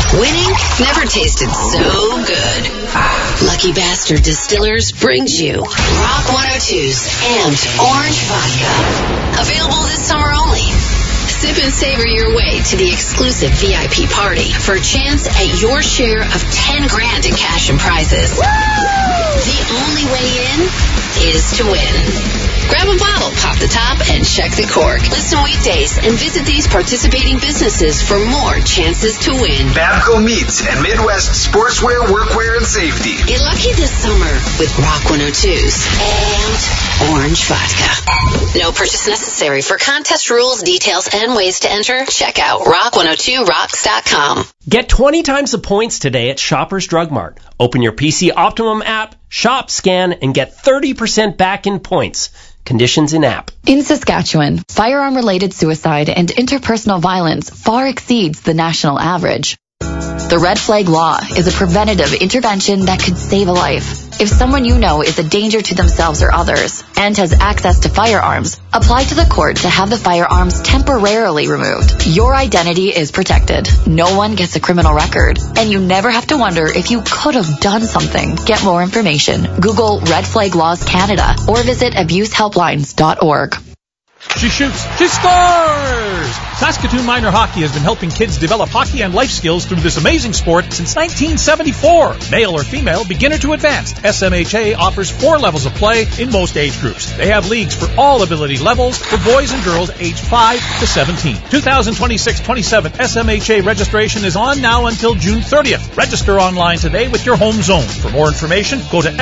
Winning never tasted so good. Lucky Bastard Distillers brings you Rock 102's Amped Orange Vodka. Available this summer only. Sip and savor your way to the exclusive VIP party for a chance at your share of $10,000 in cash and prizes. Woo! The only way in is to win. Grab a bottle, pop the top, and check the cork. Listen weekdays and visit these participating businesses for more chances to win. Babco Meats and Midwest Sportswear, Workwear, and Safety. Get lucky this summer with Rock 102's and Orange Vodka. No purchase necessary. For contest rules, details, and ways to enter, check out rock102rocks.com. Get 20 times the points today at Shoppers Drug Mart. Open your PC Optimum app, shop, scan, and get 30% back in points. Conditions in app. In Saskatchewan, firearm-related suicide and interpersonal violence far exceeds the national average. The Red Flag Law is a preventative intervention that could save a life. If someone you know is a danger to themselves or others and has access to firearms, apply to the court to have the firearms temporarily removed. Your identity is protected. No one gets a criminal record, and you never have to wonder if you could have done something. Get more information. Google Red Flag Laws Canada or visit abusehelplines.org. She shoots. She scores! Saskatoon Minor Hockey has been helping kids develop hockey and life skills through this amazing sport since 1974. Male or female, beginner to advanced, SMHA offers 4 levels of play in most age groups. They have leagues for all ability levels for boys and girls aged 5 to 17. 2026-27 SMHA registration is on now until June 30th. Register online today with your home zone. For more information, go to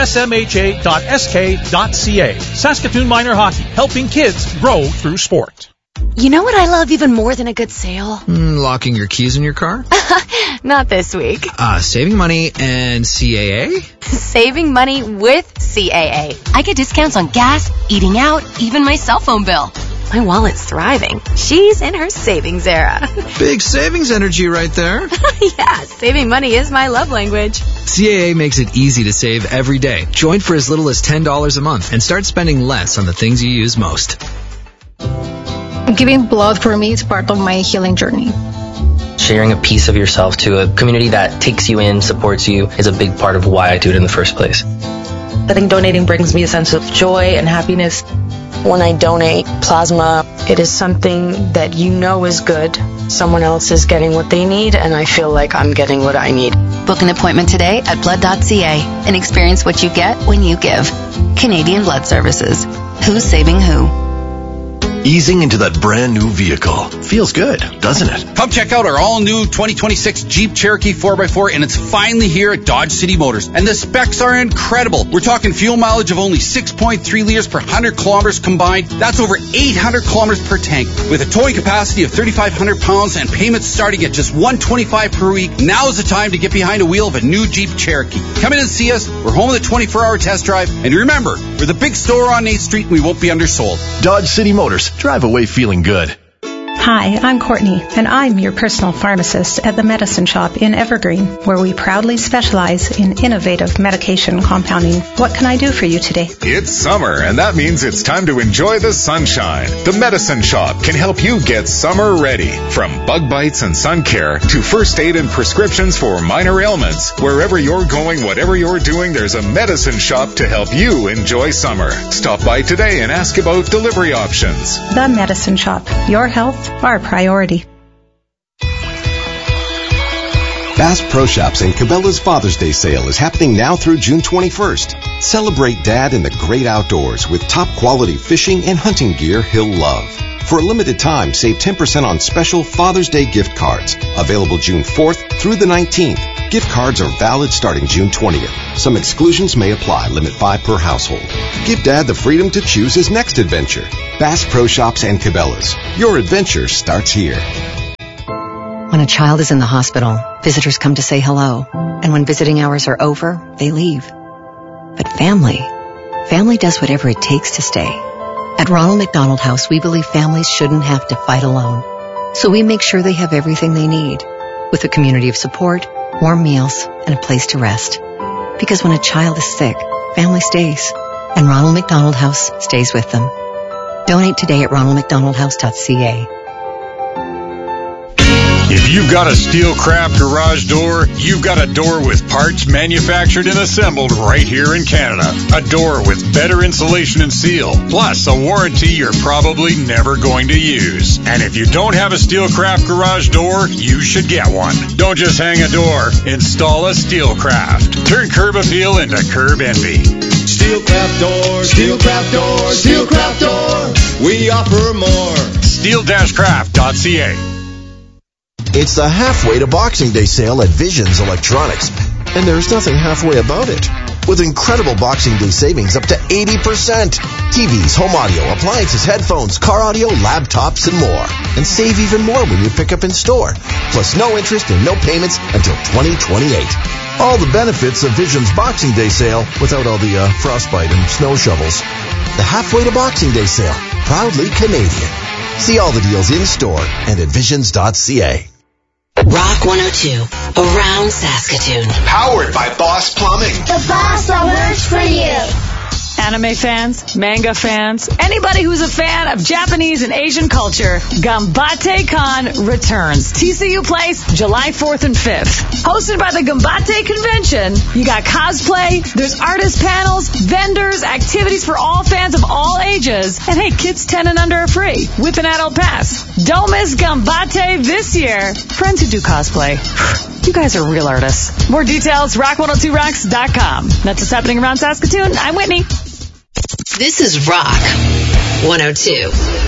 smha.sk.ca. Saskatoon Minor Hockey, helping kids grow through sport. You know what I love even more than a good sale? Locking your keys in your car? Not this week. Saving money and CAA? Saving money with CAA. I get discounts on gas, eating out, even my cell phone bill. My wallet's thriving. She's in her savings era. Big savings energy right there. Yeah, saving money is my love language. CAA makes it easy to save every day. Join for as little as $10 a month and start spending less on the things you use most. Giving blood for me is part of my healing journey. Sharing a piece of yourself to a community that takes you in, supports you, is a big part of why I do it in the first place. I think donating brings me a sense of joy and happiness. When I donate plasma, it is something that you know is good. Someone else is getting what they need, and I feel like I'm getting what I need. Book an appointment today at blood.ca and experience what you get when you give. Canadian Blood Services. Who's saving who? Easing into that brand new vehicle. Feels good, doesn't it? Come check out our all-new 2026 Jeep Cherokee 4x4, and it's finally here at Dodge City Motors. And the specs are incredible. We're talking fuel mileage of only 6.3 liters per 100 kilometers combined. That's over 800 kilometers per tank. With a towing capacity of 3,500 pounds and payments starting at just $125 per week, now is the time to get behind the wheel of a new Jeep Cherokee. Come in and see us. We're home with a 24-hour test drive. And remember, we're the big store on 8th Street, and we won't be undersold. Dodge City Motors. Drive away feeling good. Hi, I'm Courtney, and I'm your personal pharmacist at the Medicine Shop in Evergreen, where we proudly specialize in innovative medication compounding. What can I do for you today? It's summer, and that means it's time to enjoy the sunshine. The Medicine Shop can help you get summer ready. From bug bites and sun care to first aid and prescriptions for minor ailments. Wherever you're going, whatever you're doing, there's a Medicine Shop to help you enjoy summer. Stop by today and ask about delivery options. The Medicine Shop. Your health, our priority. Bass Pro Shops and Cabela's Father's Day sale is happening now through June 21st. Celebrate Dad in the great outdoors with top quality fishing and hunting gear he'll love. For a limited time, save 10% on special Father's Day gift cards. Available June 4th through the 19th. Gift cards are valid starting June 20th. Some exclusions may apply. Limit 5 per household. Give Dad the freedom to choose his next adventure. Bass Pro Shops and Cabela's. Your adventure starts here. When a child is in the hospital, visitors come to say hello. And when visiting hours are over, they leave. But family does whatever it takes to stay. At Ronald McDonald House, we believe families shouldn't have to fight alone. So we make sure they have everything they need, with a community of support, warm meals, and a place to rest. Because when a child is sick, family stays. And Ronald McDonald House stays with them. Donate today at ronaldmcdonaldhouse.ca. If you've got a Steelcraft garage door, you've got a door with parts manufactured and assembled right here in Canada. A door with better insulation and seal, plus a warranty you're probably never going to use. And if you don't have a Steelcraft garage door, you should get one. Don't just hang a door, install a Steelcraft. Turn curb appeal into curb envy. Steelcraft door, Steelcraft door, Steelcraft door. We offer more. Steel-craft.ca. It's the halfway to Boxing Day sale at Visions Electronics, and there's nothing halfway about it. With incredible Boxing Day savings up to 80%. TVs, home audio, appliances, headphones, car audio, laptops, and more. And save even more when you pick up in store. Plus no interest and no payments until 2028. All the benefits of Vision's Boxing Day sale without all the frostbite and snow shovels. The halfway to Boxing Day sale, proudly Canadian. See all the deals in store and at visions.ca. Rock 102, around Saskatoon. Powered by Boss Plumbing. The boss that works for you. Anime fans, manga fans, anybody who's a fan of Japanese and Asian culture, Gambate Con returns. TCU Place, July 4th and 5th. Hosted by the Gambate Convention, you got cosplay, there's artist panels, vendors, activities for all fans of all ages, and hey, kids 10 and under are free with an adult pass. Don't miss Gambate this year. Friends who do cosplay, you guys are real artists. More details, rock102rocks.com. That's what's happening around Saskatoon. I'm Whitney. This is Rock 102.